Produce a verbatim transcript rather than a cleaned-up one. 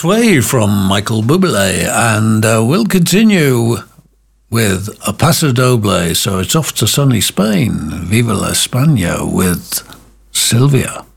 Sway from Michael Bublé, and uh, we'll continue with a Paso Doble, so it's off to sunny Spain. Viva la España with Sylvia.